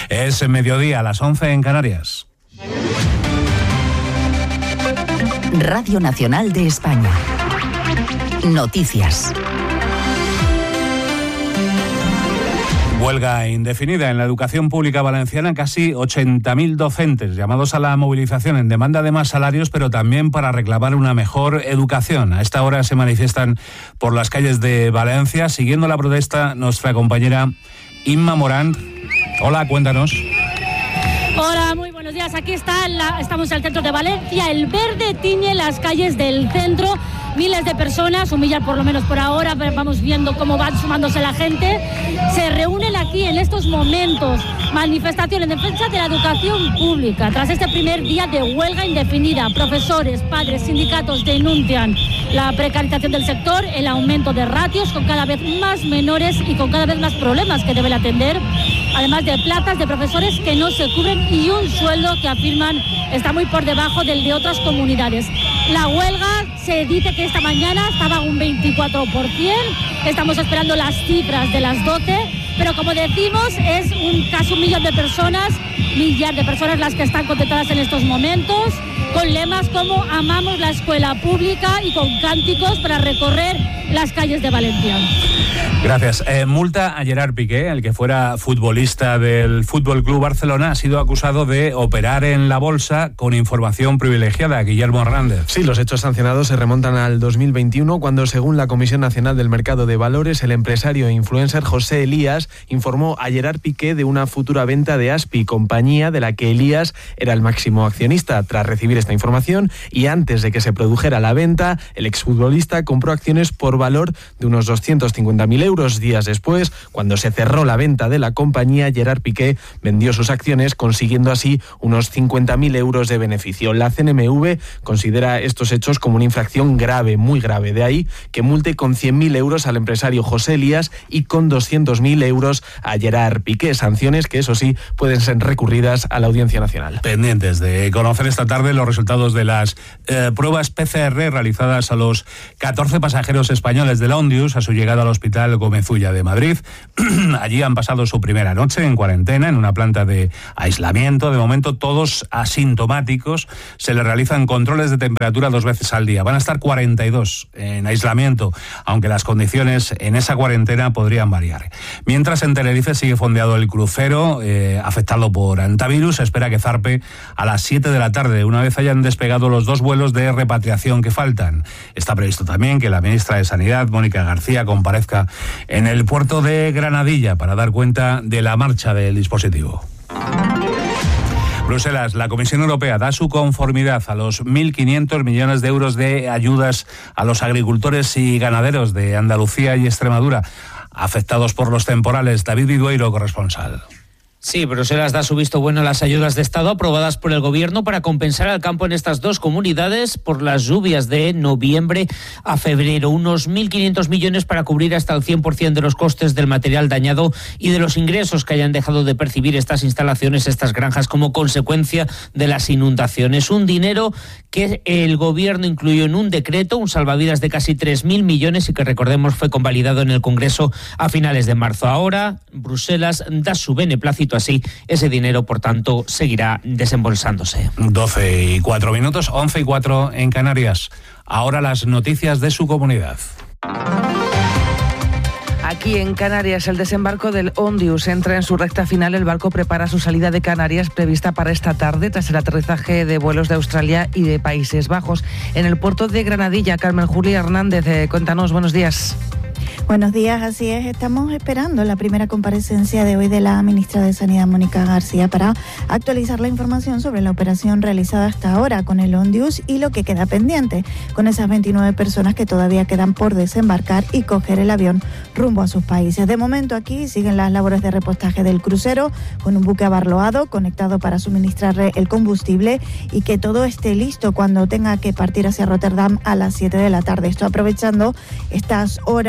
Es mediodía, a las 11 en Canarias. Radio Nacional de España. Noticias. Huelga indefinida en la educación pública valenciana. Casi 80.000 docentes llamados a la movilización en demanda de más salarios, pero también para reclamar una mejor educación. A esta hora se manifiestan por las calles de Valencia. Siguiendo la protesta, nuestra compañera Inma Morán. Hola, cuéntanos. Hola, muy buenos días. Aquí estamos en el centro de Valencia. El verde tiñe las calles del centro. Miles de personas, un millar por lo menos por ahora, vamos viendo cómo van sumándose la gente. Se reúnen aquí en estos momentos. Manifestación en defensa de la educación pública. Tras este primer día de huelga indefinida, profesores, padres, sindicatos denuncian la precarización del sector, el aumento de ratios con cada vez más menores y con cada vez más problemas que deben atender, además de plazas de profesores que no se cubren y un sueldo que afirman está muy por debajo del de otras comunidades. La huelga se dice que esta mañana estaba un 24%, estamos esperando las cifras de las 12, pero como decimos es casi 1 millón de personas, las que están contentadas en estos momentos, con lemas como amamos la escuela pública y con cánticos para recorrer las calles de Valencia. Gracias. Multa a Gerard Piqué, el que fuera futbolista del Fútbol Club Barcelona, ha sido acusado de operar en la bolsa con información privilegiada. Guillermo Hernández. Sí, los hechos sancionados se remontan al 2021, cuando, según la Comisión Nacional del Mercado de Valores, el empresario e influencer José Elías informó a Gerard Piqué de una futura venta de Aspi, compañía de la que Elías era el máximo accionista. Tras recibir esta información y antes de que se produjera la venta, el exfutbolista compró acciones por valor de unos 250.000 euros. Días después, cuando se cerró la venta de la compañía, Gerard Piqué vendió sus acciones, consiguiendo así unos 50.000 euros de beneficio. La CNMV considera estos hechos como una infracción grave, muy grave. De ahí que multe con 100.000 euros al empresario José Elías y con 200.000 euros a Gerard Piqué. Sanciones que, eso sí, pueden ser recurridas a la Audiencia Nacional. Pendientes de conocer esta tarde los resultados de las pruebas PCR realizadas a los 14 pasajeros españoles del Ondius a su llegada al Hospital Gómez-Ulla de Madrid. Allí han pasado su primera noche en cuarentena en una planta de aislamiento. De momento todos asintomáticos. Se les realizan controles de temperatura 2 veces al día. Van a estar 42 en aislamiento, aunque las condiciones en esa cuarentena podrían variar. Mientras, en Tenerife sigue fondeado el crucero afectado por hantavirus. Se espera que zarpe a las 7 de la tarde, una vez hayan despegado los 2 vuelos de repatriación que faltan. Está previsto también que la ministra de Sanidad, Mónica García, comparezca en el puerto de Granadilla para dar cuenta de la marcha del dispositivo. Bruselas, la Comisión Europea da su conformidad a los 1.500 millones de euros de ayudas a los agricultores y ganaderos de Andalucía y Extremadura afectados por los temporales. David Vidueiro, corresponsal. Sí, Bruselas da su visto bueno a las ayudas de Estado aprobadas por el Gobierno para compensar al campo en estas 2 comunidades por las lluvias de noviembre a febrero. Unos 1.500 millones para cubrir hasta el 100% de los costes del material dañado y de los ingresos que hayan dejado de percibir estas instalaciones, estas granjas, como consecuencia de las inundaciones. Un dinero que el Gobierno incluyó en un decreto, un salvavidas de casi 3.000 millones y que, recordemos, fue convalidado en el Congreso a finales de marzo. Ahora, Bruselas da su beneplácito. Así, ese dinero, por tanto, seguirá desembolsándose. 12:04 minutos, 11:04 en Canarias. Ahora las noticias de su comunidad. Aquí en Canarias, el desembarco del Ondius entra en su recta final. El barco prepara su salida de Canarias, prevista para esta tarde, tras el aterrizaje de vuelos de Australia y de Países Bajos. En el puerto de Granadilla, Carmen Julia Hernández, cuéntanos, buenos días. Buenos días, así es. Estamos esperando la primera comparecencia de hoy de la ministra de Sanidad, Mónica García, para actualizar la información sobre la operación realizada hasta ahora con el Ondius y lo que queda pendiente, con esas 29 personas que todavía quedan por desembarcar y coger el avión rumbo a sus países. De momento, aquí siguen las labores de repostaje del crucero, con un buque abarroado conectado para suministrar el combustible y que todo esté listo cuando tenga que partir hacia Rotterdam a las 7 de la tarde. Esto aprovechando estas horas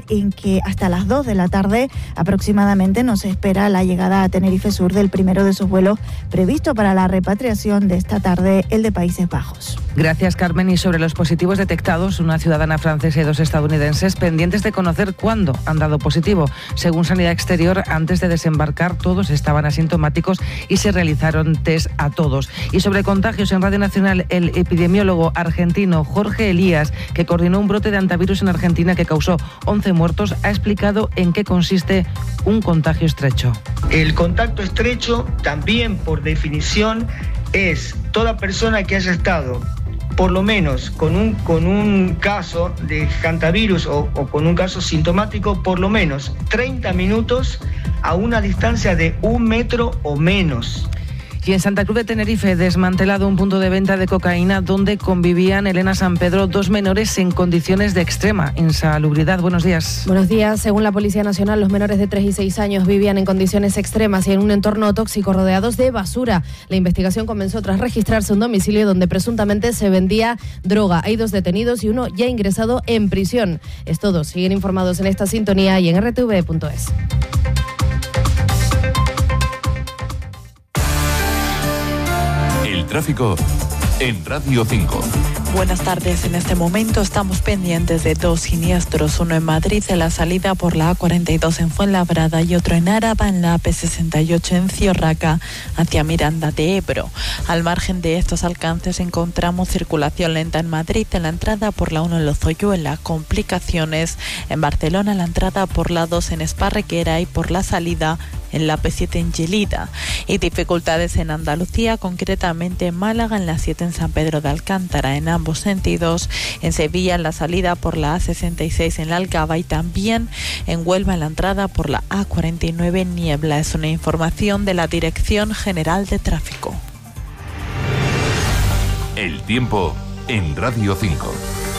en que hasta las 2 de la tarde aproximadamente nos espera la llegada a Tenerife Sur del primero de sus vuelos previsto para la repatriación de esta tarde, el de Países Bajos. Gracias, Carmen. Y sobre los positivos detectados, una ciudadana francesa y 2 estadounidenses pendientes de conocer cuándo han dado positivo. Según Sanidad Exterior, antes de desembarcar todos estaban asintomáticos y se realizaron test a todos. Y sobre contagios, en Radio Nacional, el epidemiólogo argentino Jorge Elías, que coordinó un brote de antivirus en Argentina que causó 11 muertos, ha explicado en qué consiste un contagio estrecho. El contacto estrecho, también por definición, es toda persona que haya estado por lo menos con un caso de hantavirus o con un caso sintomático, por lo menos 30 minutos a una distancia de 1 metro o menos. Y en Santa Cruz de Tenerife, desmantelado un punto de venta de cocaína donde convivían, Elena San Pedro, 2 menores en condiciones de extrema insalubridad. Buenos días. Buenos días. Según la Policía Nacional, los menores de 3 y 6 años vivían en condiciones extremas y en un entorno tóxico rodeados de basura. La investigación comenzó tras registrarse un domicilio donde presuntamente se vendía droga. Hay 2 detenidos y 1 ya ingresado en prisión. Es todo. Siguen informados en esta sintonía y en rtv.es. El tráfico en Radio 5. Buenas tardes. En este momento estamos pendientes de 2 siniestros, uno en Madrid en la salida por la A42 en Fuenlabrada y otro en Áraba en la AP68 en Ciorraca hacia Miranda de Ebro. Al margen de estos alcances encontramos circulación lenta en Madrid en la entrada por la 1 en Lozoyuela, complicaciones en Barcelona en la entrada por la 2 en Esparreguera y por la salida en la P7 en Gelida, y dificultades en Andalucía, concretamente en Málaga en la 7 en San Pedro de Alcántara en ambos sentidos, en Sevilla en la salida por la A66 en la Algaba y también en Huelva en la entrada por la A49 en Niebla. Es una información de la Dirección General de Tráfico. El tiempo en Radio 5.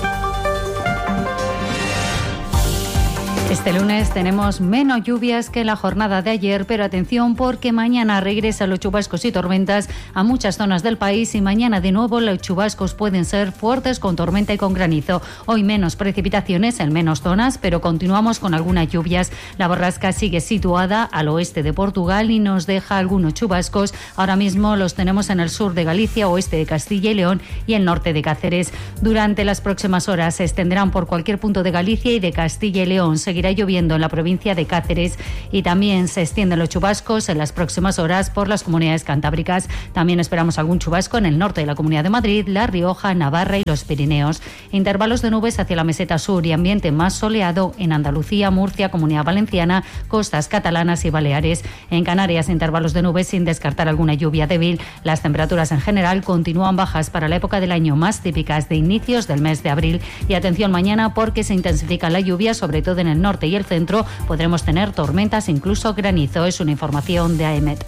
Este lunes tenemos menos lluvias que la jornada de ayer, pero atención porque mañana regresan los chubascos y tormentas a muchas zonas del país y mañana de nuevo los chubascos pueden ser fuertes con tormenta y con granizo. Hoy menos precipitaciones en menos zonas, pero continuamos con algunas lluvias. La borrasca sigue situada al oeste de Portugal y nos deja algunos chubascos. Ahora mismo los tenemos en el sur de Galicia, oeste de Castilla y León y el norte de Cáceres. Durante las próximas horas se extenderán por cualquier punto de Galicia y de Castilla y León. Seguirá lloviendo en la provincia de Cáceres y también se extienden los chubascos en las próximas horas por las comunidades cantábricas. También esperamos algún chubasco en el norte de la Comunidad de Madrid, La Rioja, Navarra y los Pirineos. Intervalos de nubes hacia la meseta sur y ambiente más soleado en Andalucía, Murcia, Comunidad Valenciana, costas catalanas y Baleares. En Canarias, intervalos de nubes sin descartar alguna lluvia débil. Las temperaturas en general continúan bajas para la época del año, más típicas de inicios del mes de abril. Y atención mañana porque se intensifica la lluvia, sobre todo en el norte y el centro. Podremos tener tormentas, incluso granizo. Es una información de AEMET.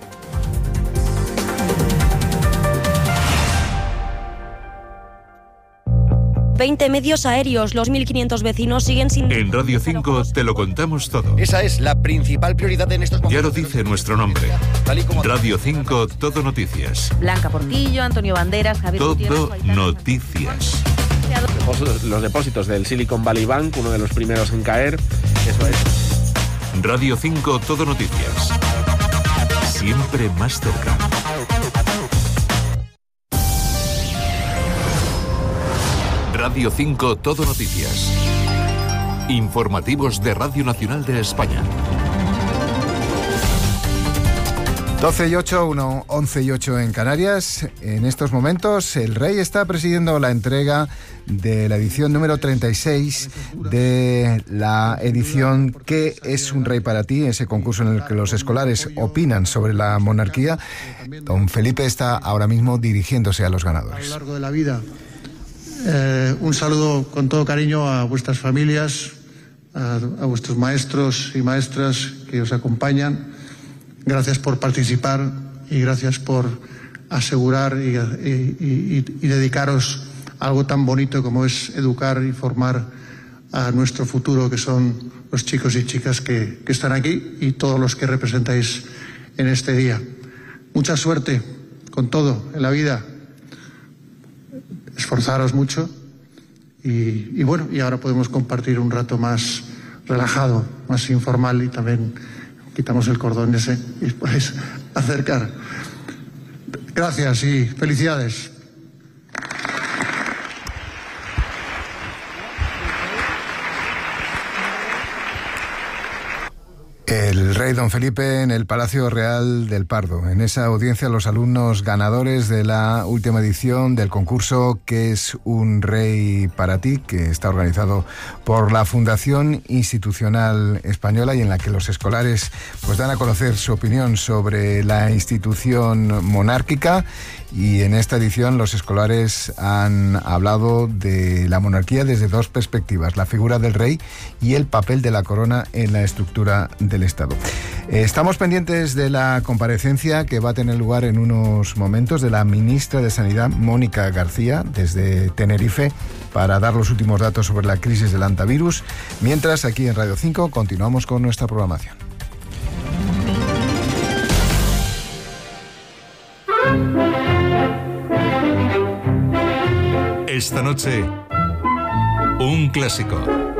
...20 medios aéreos, los 1.500 vecinos siguen sin... En Radio 5 te lo contamos todo. Esa es la principal prioridad en estos momentos. Ya lo dice nuestro nombre. Radio 5, Todo Noticias. Blanca Portillo, Antonio Banderas, Javier Todo Noticias. Los depósitos del Silicon Valley Bank, uno de los primeros en caer. Eso es. Radio 5, Todo Noticias. Siempre más cerca. Radio 5, Todo Noticias. Informativos de Radio Nacional de España. 12:08, 11:08 en Canarias. En estos momentos el Rey está presidiendo la entrega de la edición número 36 de la edición ¿Qué es un rey para ti?, ese concurso en el que los escolares opinan sobre la monarquía. Don Felipe está ahora mismo dirigiéndose a los ganadores. A lo largo de la vida, un saludo con todo cariño a vuestras familias, a vuestros maestros y maestras que os acompañan. Gracias por participar y gracias por asegurar y dedicaros a algo tan bonito como es educar y formar a nuestro futuro, que son los chicos y chicas que están aquí y todos los que representáis en este día. Mucha suerte con todo en la vida. Esforzaros mucho y bueno, y ahora podemos compartir un rato más relajado, más informal, y también quitamos el cordón ese y os podéis acercar. Gracias y felicidades. El rey don Felipe en el Palacio Real del Pardo. En esa audiencia, los alumnos ganadores de la última edición del concurso ¿Qué es un rey para ti?, que está organizado por la Fundación Institucional Española y en la que los escolares pues dan a conocer su opinión sobre la institución monárquica. Y en esta edición los escolares han hablado de la monarquía desde dos perspectivas: la figura del rey y el papel de la corona en la estructura del Estado. Estamos pendientes de la comparecencia que va a tener lugar en unos momentos de la ministra de Sanidad, Mónica García, desde Tenerife, para dar los últimos datos sobre la crisis del hantavirus. Mientras, aquí en Radio 5 continuamos con nuestra programación. Esta noche, un clásico.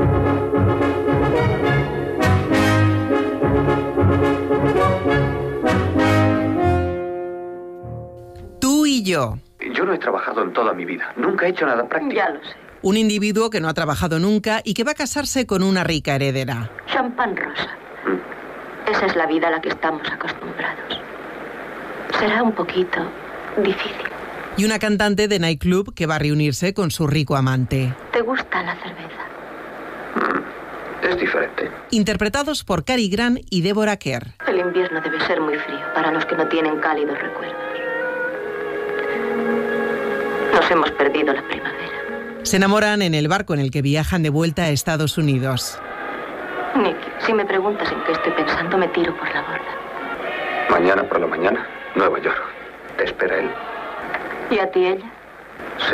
Tú y yo. Yo no he trabajado en toda mi vida. Nunca he hecho nada práctico. Ya lo sé. Un individuo que no ha trabajado nunca y que va a casarse con una rica heredera. Champán rosa. Esa es la vida a la que estamos acostumbrados. Será un poquito difícil. Y una cantante de nightclub que va a reunirse con su rico amante. ¿Te gusta la cerveza? Es diferente. Interpretados por Cary Grant y Deborah Kerr. El invierno debe ser muy frío para los que no tienen cálidos recuerdos. Nos hemos perdido la primavera. Se enamoran en el barco en el que viajan de vuelta a Estados Unidos. Nicky, si me preguntas en qué estoy pensando, me tiro por la borda. Mañana por la mañana, Nueva York. Te espera él. ¿Y a ti ella? Sí.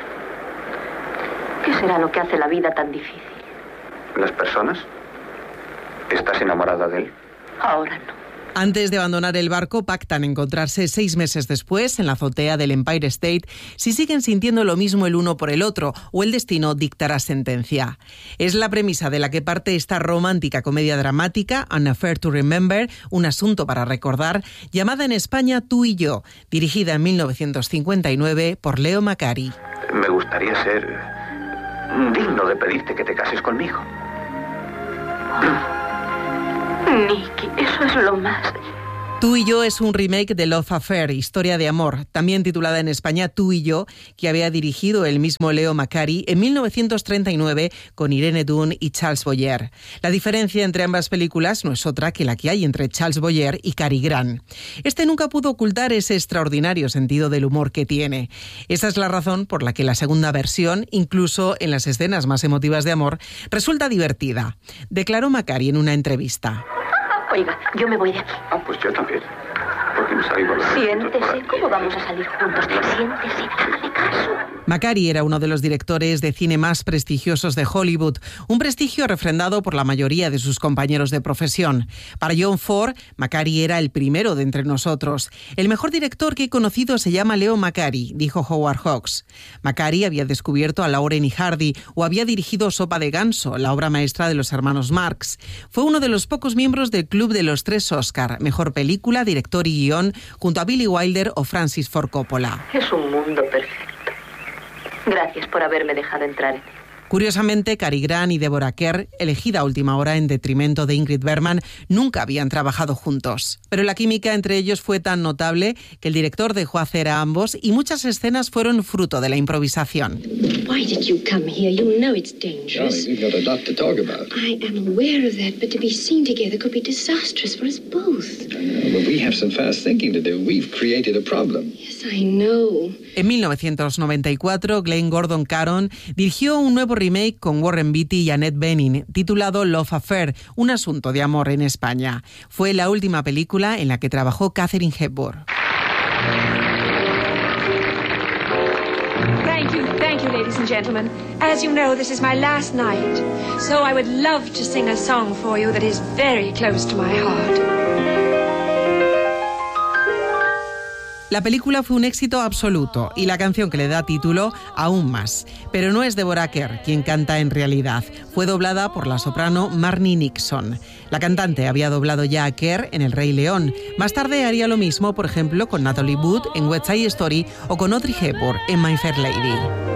¿Qué será lo que hace la vida tan difícil? ¿Las personas? ¿Estás enamorada de él? Ahora no. Antes de abandonar el barco, pactan encontrarse 6 meses después en la azotea del Empire State si siguen sintiendo lo mismo el uno por el otro o el destino dictará sentencia. Es la premisa de la que parte esta romántica comedia dramática, An Affair to Remember, un asunto para recordar, llamada en España Tú y yo, dirigida en 1959 por Leo Macari. Me gustaría ser digno de pedirte que te cases conmigo. Nicky, eso es lo más. Tú y yo es un remake de Love Affair, Historia de Amor, también titulada en España Tú y yo, que había dirigido el mismo Leo Macari en 1939 con Irene Dunne y Charles Boyer. La diferencia entre ambas películas no es otra que la que hay entre Charles Boyer y Cary Grant. Este nunca pudo ocultar ese extraordinario sentido del humor que tiene. Esa es la razón por la que la segunda versión, incluso en las escenas más emotivas de amor, resulta divertida. Declaró Macari en una entrevista. Oiga, yo me voy de aquí. Pues yo también. Porque me salgo de... Siéntese, ¿cómo vamos a salir juntos? Siéntese, hágame caso. Macari era uno de los directores de cine más prestigiosos de Hollywood, un prestigio refrendado por la mayoría de sus compañeros de profesión. Para John Ford, Macari era el primero de entre nosotros. El mejor director que he conocido se llama Leo Macari, dijo Howard Hawks. Macari había descubierto a Laurel y Hardy o había dirigido Sopa de ganso, la obra maestra de los hermanos Marx. Fue uno de los pocos miembros del Club de los 3 Oscar, mejor película, director y guión, junto a Billy Wilder o Francis Ford Coppola. Es un mundo perfecto. Gracias por haberme dejado entrar en él. Curiosamente, Cary Grant y Deborah Kerr, elegida a última hora en detrimento de Ingrid Bergman, nunca habían trabajado juntos. Pero la química entre ellos fue tan notable que el director dejó hacer a ambos y muchas escenas fueron fruto de la improvisación. Why did you come here? You know it's dangerous. We've got a lot to talk about. I am aware of that, but to be seen together could be disastrous for us both. But we have some fast thinking to do. We've created a problem. Yes, I know. En 1994, Glenn Gordon Caron dirigió un nuevo remake con Warren Beatty y Annette Bening, titulado Love Affair, un asunto de amor en España. Fue la última película en la que trabajó Katharine Hepburn. Thank you, ladies and gentlemen. As you know, this is my last night, so I would love to sing a song for you that is very close to my heart. La película fue un éxito absoluto y la canción que le da título aún más. Pero no es Deborah Kerr quien canta en realidad. Fue doblada por la soprano Marni Nixon. La cantante había doblado ya a Kerr en El Rey León. Más tarde haría lo mismo, por ejemplo, con Natalie Wood en West Side Story o con Audrey Hepburn en My Fair Lady.